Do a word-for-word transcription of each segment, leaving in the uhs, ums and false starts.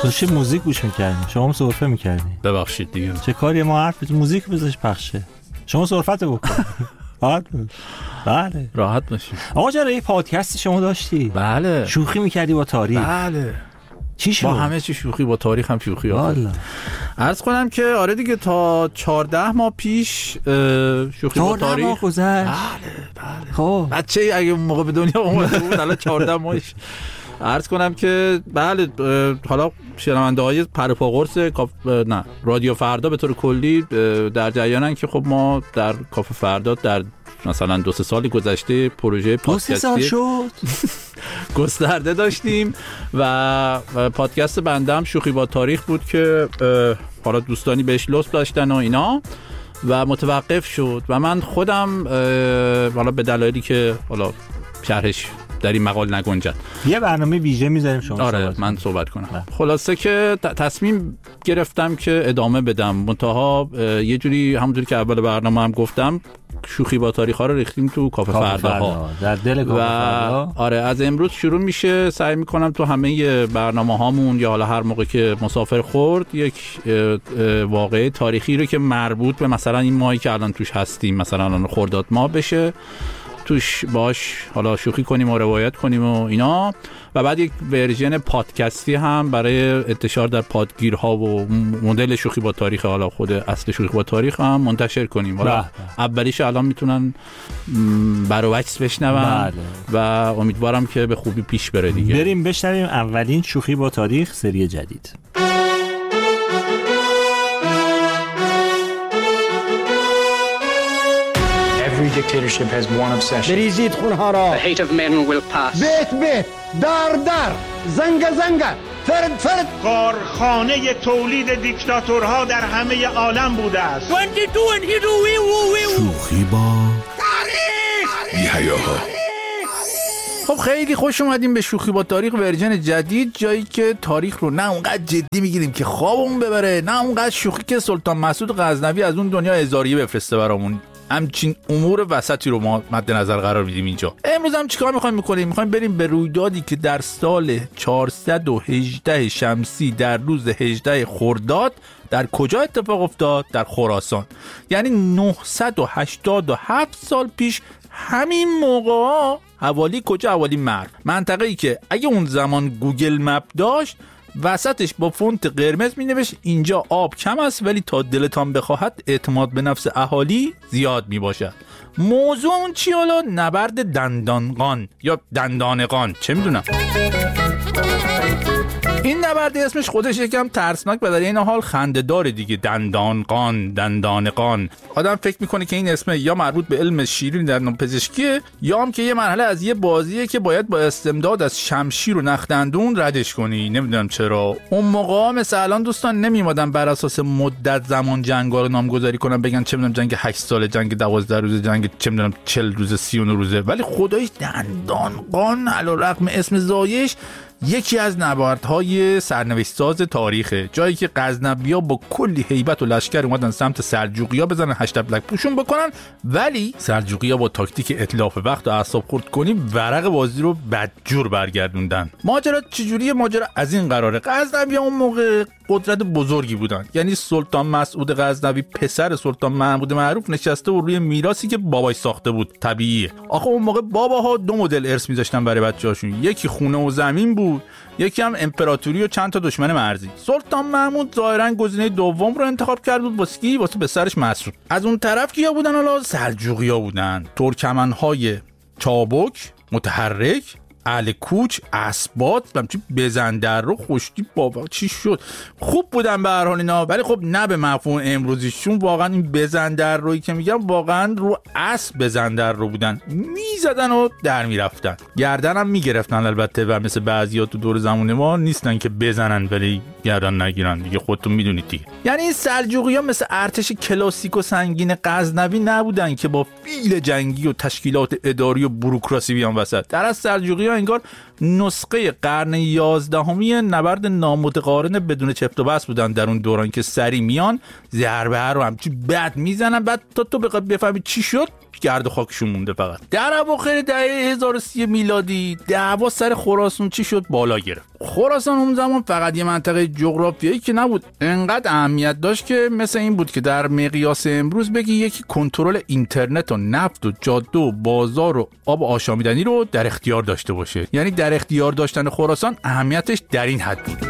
داشتی موزیک گوش می‌کردی، شما هم سرفه می‌کردی. ببخشید دیگه چه کاری، ما حرف موزیک بذارش پخشه، شما سرفت بکن. راحت بله راحت باشید. آقا چرا یه پادکست شما داشتی؟ بله. شوخی می‌کردی با تاریخ؟ بله. چی شد؟ با همه چی شوخی، با تاریخ هم شوخی. والا عرض کنم که آره دیگه تا چهارده ماه پیش شوخی با تاریخ. چهارده ماه گذشت. بله بله. خب بچه اگه اون موقع به دنیا اومده بود الان چهارده ماهش. عرض کنم که بله حالا شنونده های پرپا قرص نه رادیو فردا به طور کلی در جریانن که خب ما در کافه فردا در مثلا دو سه سال گذشته پروژه پادکستی گسترده داشتیم و پادکست بنده هم شوخی با تاریخ بود که حالا دوستانی بهش لطف داشتن و اینا و متوقف شد و من خودم حالا به دلایلی که حالا شرحش در این مقال نگنجد یه برنامه ویژه میذاریم شما آره صحبت من صحبت کنم. نه. خلاصه که تصمیم گرفتم که ادامه بدم، منتها یه جوری همونجوری که اول برنامه هم گفتم شوخی با تاریخ ها رو ریختیم تو کافه فردا ها در دل کافه فردا. آره از امروز شروع میشه، سعی میکنم تو همه برنامه هامون یا حالا هر موقع که مسافر خورد یک واقعه تاریخی رو که مربوط به مثلا این ماهی که الان توش هستیم، مثلا الان خرداد ماه بشه، توش باش حالا شوخی کنیم و روایت کنیم و اینا و بعد یک ورژن پادکستی هم برای انتشار در پادگیرها و مدل شوخی با تاریخ حالا خود اصل شوخی با تاریخ هم منتشر کنیم. حالا اولیش الان میتونن برو وکس بشنون و امیدوارم که به خوبی پیش بره دیگه. بریم بشنویم اولین شوخی با تاریخ سری جدید. Every dictatorship has one obsession. بریزید خونها را. The hate of men will pass. بیت بیت دار دار زنگ زنگ فرد فرد. کارخانه تولید دیکتاتورها در همه عالم بوده است. شوخی با تاریخ. یحیاها. خب خیلی خوش اومدیم به شوخی با تاریخ ورژن جدید، جایی که تاریخ رو نه اونقدر جدی میگیریم که خوابمون ببره، نه اونقدر شوخی که سلطان مسعود غزنوی از اون دنیا هزاریه بفرسته برامون. همچین امور وسطی رو ما مد نظر قرار میدیم اینجا. امروز هم چیکار میخوایم میکنیم؟ میخوایم بریم به رویدادی که در سال چهارصد و هجده شمسی در روز هجده خرداد در کجا اتفاق افتاد؟ در خراسان. یعنی نهصد و هشتاد و هفت سال پیش همین موقع، حوالی کجا؟ حوالی مرو، منطقه‌ای که اگه اون زمان گوگل مپ داشت وسطش با فونت قرمز می نوشت اینجا آب کم است ولی تا دلتان بخواهد اعتماد به نفس اهالی زیاد می باشد. موضوع اون چی حالا؟ نبرد دندانقان یا دندانقان، چه میدونم. این نبرد اسمش خودش یکم ترسناک و در این حال خنده‌دار دیگه. دندانقان، دندانقان. آدم فکر میکنه که این اسم یا مربوط به علم شیرین دندان پزشکیه یا هم که یه مرحله از یه بازیه که باید با استمداد از شمشیر و نخدندون ردش کنی. نمیدونم چرا اون موقع مثلا الان دوستان نمیومدن بر اساس مدت زمان جنگا رو نامگذاری کنن، بگن چه میدونم جنگ هشت ساله، جنگ دوازده روزه، جنگ چه میدونم چهل روزه، سی و نه روزه. ولی خداییش دندانقان علیرغم اسم زایش یکی از نبردهای سرنوشت‌ساز تاریخه، جایی که غزنوی‌ها با کلی هیبت و لشکر اومدن سمت سلجوقی‌ها بزنن، هشت بلک پوشون بکنن، ولی سلجوقی‌ها با تاکتیک اتلاف وقت و اعصاب خورد کنی ورق بازی رو بدجور برگردوندن. ماجرا چجوریه؟ ماجرا از این قراره. غزنوی‌ها اون موقع قدرت بزرگی بودن، یعنی سلطان مسعود غزنوی پسر سلطان محمود معروف نشسته و روی میراثی که باباش ساخته بود. طبیعیه. آخه اون موقع باباها دو مدل ارث می‌ذاشتن برای بچه‌هاشون، یکی خونه و زمین بود، یکی هم امپراتوری و چند تا دشمن مرزی. سلطان محمود ظاهرا گزینه دوم رو انتخاب کرد بود واسه کی؟ واسه پسرش مسعود. از اون طرف کیا بودن؟ حالا سلجوقی‌ها بودن، ترکمن‌های چابک، متحرک، اهل کوچ، اسبات، همچین بزندر رو خوشتی بابا چی شد. خوب بودن به هر حال اینا، ولی خب نه به مفهوم امروزیشون. واقعا این بزندر رویی که میگم واقعا رو اسب بزندر رو بودن، میزدن و در میرفتن، گردن هم میگرفتن البته، و مثل بعضیا تو دور زمان ما نیستن که بزنن ولی گردن نگیرن دیگه، خودتون میدونید دیگه. یعنی این سلجوقی‌ها مثل ارتش کلاسیک و سنگین غزنوی نبودن که با فیل جنگی و تشکیلات اداری و بوروکراسی بیان وسط. در از سلجوقی‌ها انگار نسخه قرن یازدهمی نبرد نامتقارن بدون چفت و بست بودن در اون دوران که سری میان ضربه رو همچی بد میزنن، بعد تا تو بخوای بفهمی چی شد گرد و خاکشون مونده. فقط در اواخر دهه هزار و سی میلادی دعوا سر خراسان چی شد بالا گرفت. خراسان اون زمان فقط یه منطقه جغرافیایی که نبود، انقدر اهمیت داشت که مثل این بود که در مقیاس امروز بگی یکی کنترل اینترنت و نفت و جاده و بازار و آب آشامیدنی رو در اختیار داشته باشه. یعنی در اختیار داشتن خراسان اهمیتش در این حد بود.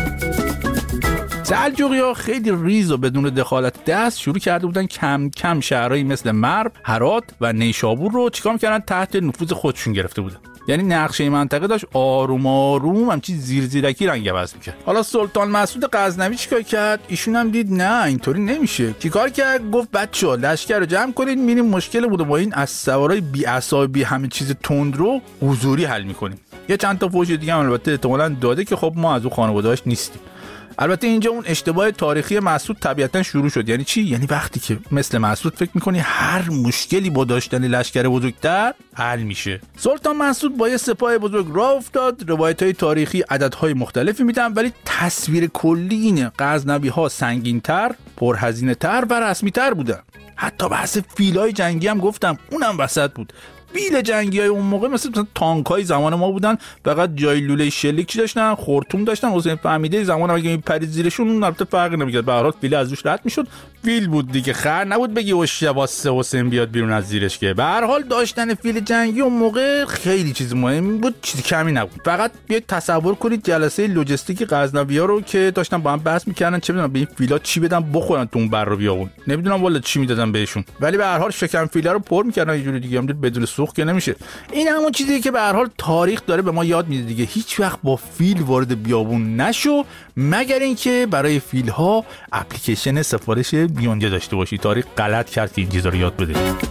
سلجوقی‌ها خیلی ریز و بدون دخالت دست شروع کرده بودن کم کم شهرهایی مثل مرو، هرات و نیشابور رو چیکار می‌کردن تحت نفوذ خودشون گرفته بودن. یعنی نقشه منطقه داشت آروم آروم همچی زیر زیرکی رنگ عوض می‌کرد. حالا سلطان مسعود غزنوی چیکار کرد؟ ایشون هم دید نه اینطوری نمیشه. چیکار کرد؟ گفت بچه‌ها لشکر رو جمع کنید، میریم مشکل بوده با این از سوارای بی‌عصا بی همه چیز تند رو حضوری حل می‌کنیم. یه چند تا فوش دیگه هم البته احتمالاً داده که خب ما از اون خانواده‌اش نیستیم. البته اینجا اون اشتباه تاریخی مسعود طبیعتاً شروع شد. یعنی چی؟ یعنی وقتی که مثل مسعود فکر میکنی هر مشکلی با داشتن لشکر بزرگتر حل میشه. سلطان مسعود با یه سپاه بزرگ راه افتاد. روایت‌های تاریخی عددهای مختلفی میدن ولی تصویر کلی اینه غزنوی‌ها سنگین‌تر، پرهزینه‌تر و رسمی‌تر بودن. حتی بحث فیلای جنگی هم گفتم اونم وسط بود. بیل جنگی های اون موقع مثل تانک های زمان ما بودن، فقط جای لوله شلیک چی داشتن، خورتوم داشتن. حسین فهمیده زمان اگه میپرید زیرشون اون البته فرقی نمیکرد، به هر حال فیل از روش رد میشد. فیل بود دیگه، خر نبود بگی او شباسه حسین بیاد بیرون از زیرش. که به هر حال داشتن فیل جنگی اون موقع خیلی چیز مهمی بود، چیزی کمی نبود. فقط بیاید تصور کنید جلسه لوجستیک غزنوی‌ها رو که داشتن با هم بحث میکردن چه میدونم به این فیلا چی بدن بخورن تو اون بر و بیابون، نمیدونم والا چی میدادن بهشون، ولی به هر حال شکم فیلا رو پر میکردن یه جوری دیگه، هم بدون سوخت که نمیشه. این همون چیزیه که به هر حال تاریخ داره به ما یاد میده دیگه. هیچ وقت با فیل وارد بیابون نشو مگر اینکه برای فیل ها اپلیکیشن سفارش بیونجه داشته باشی. تاریخ غلط کرد که این چیزا رو یاد بده.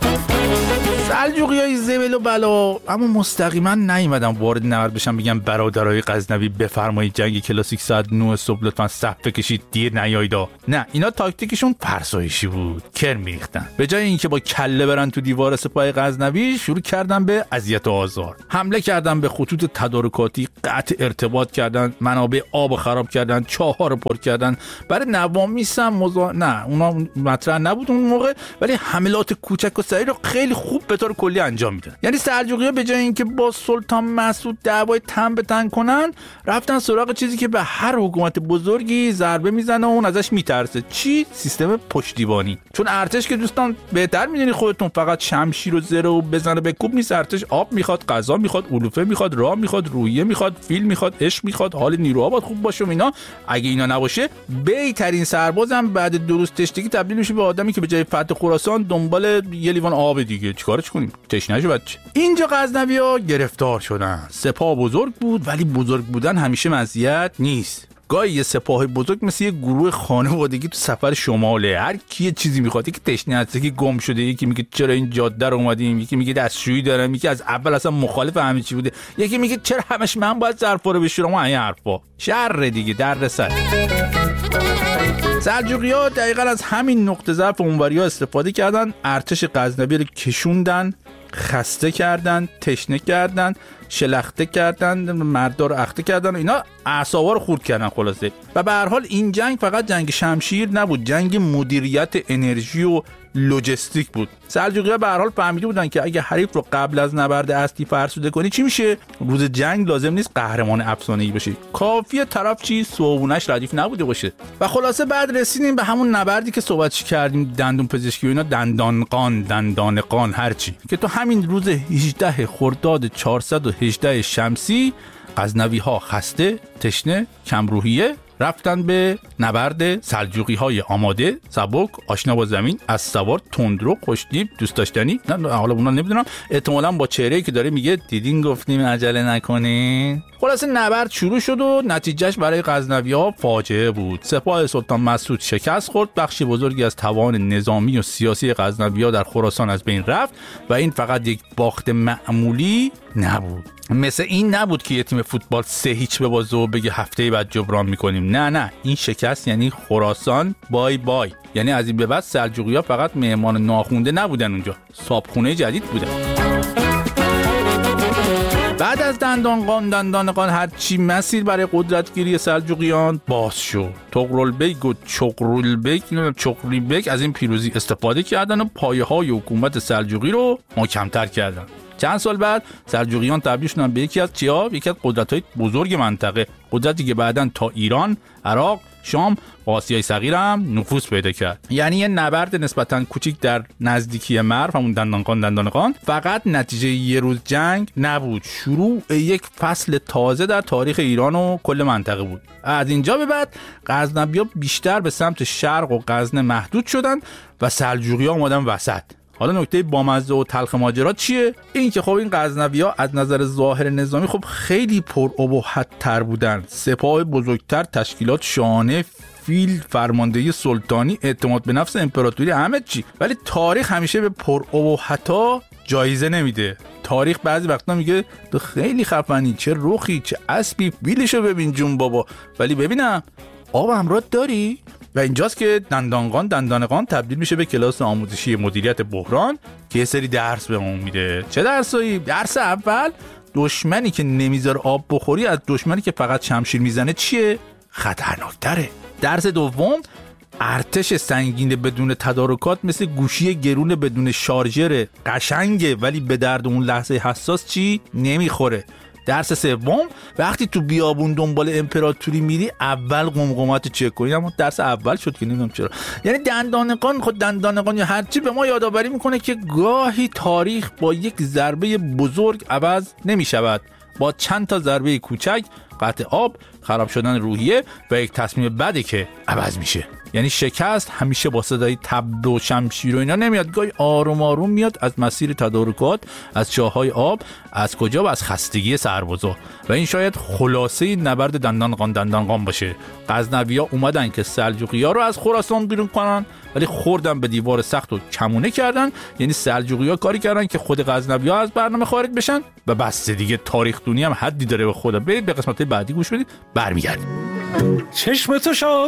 سلجوقیای زبل و بلا اما مستقیما نیومدن وارد نبرد بشن بگن برادرای غزنوی بفرمایید جنگ کلاسیک ساعت نه صبح لطفا صف بکشید دیر نیایدا. نه، اینا تاکتیکشون فرسایشی بود، کرم میریختن. به جای اینکه با کله برن تو دیوار سپاه غزنوی شروع کردن به اذیت و آزار. حمله کردن به خطوط تدارکاتی، قطع ارتباط کردن، منابع آب خراب کردن، چاه‌ها رو پر کردن. برای نوامیس هم مزا... نه اونا مطرح نبود اون موقع، ولی حملات کوچک و سریع رو خیلی خوب به طور کلی انجام میدن. یعنی سلجوقی‌ها به جای اینکه با سلطان مسعود دعوای تن به تن کنن، رفتن سراغ چیزی که به هر حکومت بزرگی ضربه میزنه و اون ازش میترسه. چی؟ سیستم پشتیبانی. چون ارتش که دوستان بهتر میدونی خودتون فقط شمشیر و زره و بزنه به کوب نیست. ارتش آب میخواد، غذا میخواد، علوفه میخواد، راه میخواد، روحیه میخواد، فیل میخواد، عشق میخواد، حال نیروها باید خوب باشه و اینا. اگه اینا نباشه بهترین سربازم بعد دو روز تشنگی تبدیل میشه به آدمی که به جای فتح خراسان دنبال یه لیوان آب دیگه. چیکارش کنیم؟ تشنه‌شو بچه. اینجا غزنوی‌ها گرفتار شدن. سپاه بزرگ بود ولی بزرگ بودن همیشه مزیت نیست. گاهی یه سپاه بزرگ مثل یه گروه خانوادگی تو سفر شماله. هر کی یه چیزی میخواد، یکی تشنه هست، یکی گم شده، یکی میگه چرا این جاده رو اومدیم، یکی میگه دستشویی دارم، یکی از اول اصلا مخالف همه چی بوده، یکی میگه چرا همش من باید ظرفا رو بشورم و این حرفا. شر دیگه در سر. سلجوقی‌ها دقیقاً از همین نقطه ضعف اونوریا استفاده کردن، ارتش غزنوی رو کشوندن، خسته کردن، تشنه کردن، شلخته کردن، مردا رو اخته کردن و اینا اعصابا رو خورد کردن خلاصه. و به هر حال این جنگ فقط جنگ شمشیر نبود، جنگ مدیریت انرژی و لوجستیک بود. سلجوقی‌ها به هر حال فهمیده بودن که اگه حریف رو قبل از نبرد اصلی فرسوده کنی چی میشه؟ روز جنگ لازم نیست قهرمان افسانه‌ای باشه، کافیه طرف چی صوبونش ردیف نبوده باشه. و خلاصه بعد رسیدیم به همون نبردی که صحبتش کردیم، دندون پزشکی و اینا، دندانقان، دندانقان، هرچی که تو همین روز هجدهم خرداد چهارصد و هجده شمسی غزنوی‌ها خسته، تشنه، کمروحیه رفتن به نبرد سلجوقی‌های آماده، سبک، آشنا با زمین، از سوار، تندرو، خوشتیپ، دوست داشتنی. نه حالا اونا نمیدونم، احتمالاً با چهره‌ای که داره میگه دیدین گفتیم عجله نکنین. خلاصه نبرد شروع شد و نتیجهش برای غزنوی‌ها فاجعه بود. سپاه سلطان مسعود شکست خورد، بخش بزرگی از توان نظامی و سیاسی غزنوی‌ها در خراسان از بین رفت و این فقط یک باخت معمولی نبود. مثل این نبود که یه تیم فوتبال سه هیچ ببازه و بگه هفته بعد جبران میکنیم. نه نه، این شکست یعنی خراسان بای بای. یعنی از این به بعد سلجوقی‌ها فقط مهمان ناخونده نبودن اونجا، صابخونه جدید بودن. به بعد از دندانقان دندانقان هرچی مسیر برای قدرتگیری سلجوقیان باز شد. طغرلبیک و چغرلبیک چغریبک از این پیروزی استفاده کردن و پایه‌های حکومت سلجوقی رو محکم‌تر کردن. چند سال بعد سلجوقیان تبدیل شدن به یکی از چیا؟ یکی از قدرت‌های بزرگ منطقه، قدرتی که بعداً تا ایران، عراق، شام و آسیای صغیر هم نفوذ پیدا کرد. یعنی یه نبرد نسبتاً کوچیک در نزدیکی مرو، همون دندانقان دندانقان، فقط نتیجه یه روز جنگ نبود، شروع یک فصل تازه در تاریخ ایران و کل منطقه بود. از اینجا به بعد غزنوی‌ها بیشتر به سمت شرق و غزنه محدود شدن و سلجوقی‌ها اومدن وسط. حالا نکته بامزه و تلخ ماجرا چیه؟ این که خب این غزنوی‌ها از نظر ظاهر نظامی خب خیلی پر ابهت تر بودن. سپاه بزرگتر، تشکیلات شاهانه، فیل، فرماندهی سلطانی، اعتماد به نفس امپراتوری، همه چی. ولی تاریخ همیشه به پر ابهت‌ها جایزه نمیده. تاریخ بعضی وقتا میگه تو خیلی خفنی، چه رخی، چه اسبی، فیلشو ببین جون بابا. ولی ببینم آب همراه داری؟ و اینجاست که دندانقان دندانقان تبدیل میشه به کلاس آموزشی مدیریت بحران که یه سری درس بهمون میده. چه درسایی؟ درس اول، دشمنی که نمیذاره آب بخوری از دشمنی که فقط شمشیر میزنه چیه؟ خطرناکتره. درس دوم، ارتش سنگین بدون تدارکات مثل گوشی گرون بدون شارژر قشنگه ولی به درد اون لحظه حساس چی؟ نمیخوره. درس سوم، وقتی تو بیابون دنبال امپراتوری میری اول قمقمات چک کنی. اما درس اول شد که نمیدونم چرا. یعنی دندانقان خود دندانقان یا هرچی به ما یادآوری میکنه که گاهی تاریخ با یک ضربه بزرگ عوض نمیشود، با چند تا ضربه کوچک، قطع آب، خراب شدن روحیه و یک تصمیم بده که عوض میشه. یعنی شکست همیشه با صدای تبل و شمشیر و اینا نمیاد، گاهی آروم آروم میاد از مسیر تدارکات، از چاهای آب، از کجا و از خستگی سربازا. و این شاید خلاصه نبرد دندانقان دندانقان باشه. غزنوی‌ها اومدن که سلجوقی‌ها رو از خراسان بیرون کنن ولی خوردن به دیوار سخت و کمونه کردن. یعنی سلجوقی‌ها کاری کردن که خود غزنوی‌ها از برنامه خارج بشن و بس دیگه. تاریخ دونی هم حدی داره به خدا. برید به قسمت بعدی گوش بدید، برمیگردیم. چشم تو شاد